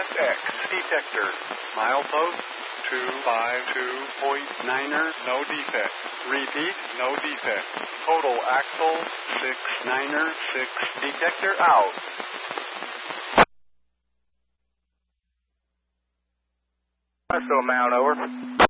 SX detector. Milepost 252.9er, no defect. Repeat, no defect. Total axle 69er, 6 detector out. So Mount, over.